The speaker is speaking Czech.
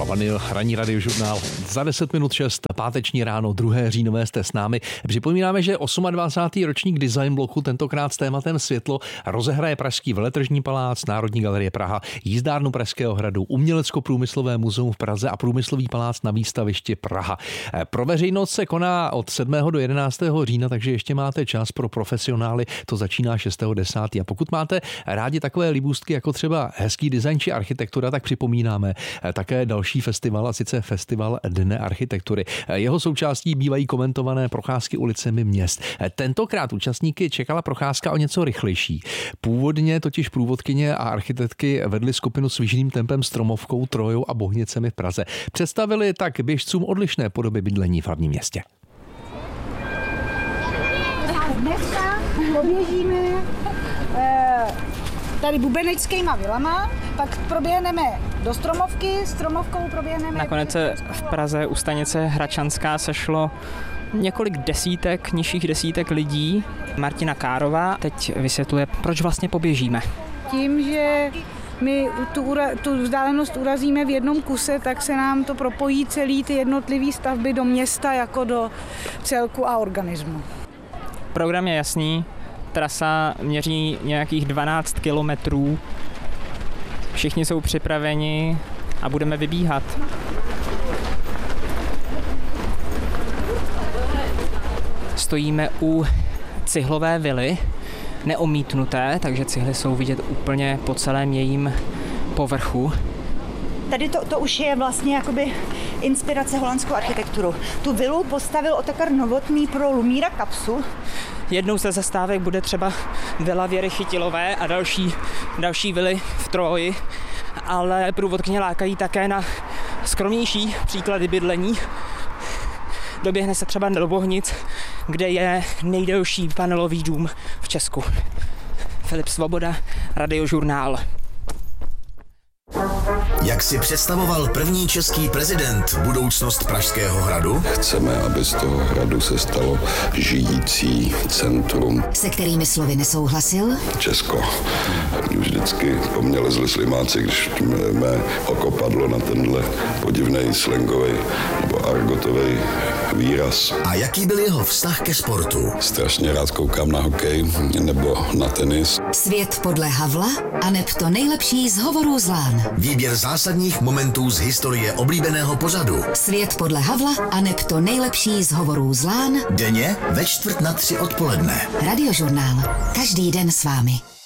Vanil, ranní radiožurnál za 10 minut 6, páteční ráno, 2. říjnové jste s námi. Připomínáme, že 28. ročník Design bloku tentokrát s tématem světlo rozehraje Pražský veletržní palác, Národní galerie Praha, jízdárnu Pražského hradu, Umělecko-průmyslové muzeum v Praze a Průmyslový palác na výstavišti Praha. Pro veřejnost se koná od 7. do 11. října, takže ještě máte čas. Pro profesionály to začíná 6.10. A pokud máte rádi takové libůstky jako třeba hezký design či architektura, tak připomínáme také další festival, a sice Festival Dne architektury. Jeho součástí bývají komentované procházky ulicemi měst. Tentokrát účastníky čekala procházka o něco rychlejší. Původně totiž průvodkyně a architektky vedly skupinu s vyžným tempem, Stromovkou, Trojou a Bohnicemi v Praze. Představili tak běžcům odlišné podoby bydlení v hlavním městě. Dneska poběžíme tady bubeneckýma vilama, pak proběhneme do Stromovky, Stromovkou proběhneme... Nakonec se v Praze u stanice Hračanská sešlo několik desítek, nižších desítek lidí. Martina Kárová teď vysvětluje, proč vlastně poběžíme. Tím, že my tu vzdálenost urazíme v jednom kuse, tak se nám to propojí celý ty jednotlivé stavby do města jako do celku a organismu. Program je jasný, trasa měří nějakých 12 kilometrů. Všichni jsou připraveni a budeme vybíhat. Stojíme u cihlové vily, neomítnuté, takže cihly jsou vidět úplně po celém jejím povrchu. Tady to už je vlastně jakoby inspirace holandskou architekturu. Tu vilu postavil Otakar Novotný pro Lumíra Kapsu. Jednou ze zastávek bude třeba vila Věry Chytilové a další vily v Troji, ale průvodkyně lákají také na skromnější příklady bydlení. Doběhne se třeba do Bohnic, kde je nejdelší panelový dům v Česku. Filip Svoboda, Radiožurnál. Jak si představoval první český prezident budoucnost Pražského hradu? Chceme, aby z toho hradu se stalo žijící centrum. Se kterými slovy nesouhlasil? Česko. Už vždycky po mně lezli slimáci, když mé oko padlo na tenhle podivnej slangový nebo argotový výraz. A jaký byl jeho vztah ke sportu? Strašně rád koukám na hokej nebo na tenis. Svět podle Havla aneb to nejlepší z hovorů z lán. Výběr zásadních momentů z historie oblíbeného pořadu. Svět podle Havla aneb to nejlepší z hovorů z lán. Denně ve 2:45 odpoledne. Radiožurnál. Každý den s vámi.